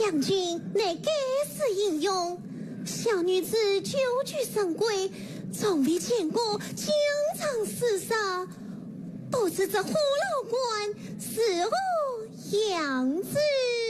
将军乃该死英勇，小女子久居深闺，从未见过疆场厮杀，不知这虎牢关是何样子？